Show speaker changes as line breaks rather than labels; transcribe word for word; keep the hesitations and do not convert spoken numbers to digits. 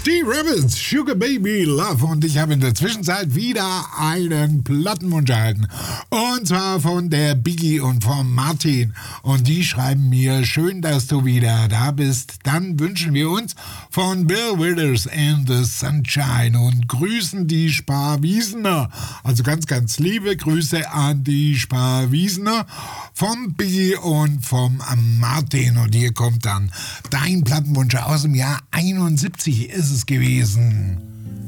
Die Rebels, Sugar Baby Love, und ich habe in der Zwischenzeit wieder einen Plattenwunsch erhalten. Und zwar von der Biggie und von Martin. Und die schreiben mir, schön, dass du wieder da bist. Dann wünschen wir uns von Bill Withers and the Sunshine und grüßen die Sparwiesener. Also ganz, ganz liebe Grüße an die Sparwiesener vom Biggie und vom Martin. Und hier kommt dann dein Plattenwunsch aus dem Jahr einundsiebzig ist es gewesen.